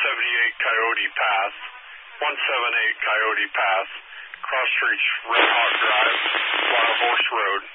Coyote Path, 178 Coyote Path, Cross Street, Red Hawk Drive, Wild Horse Road.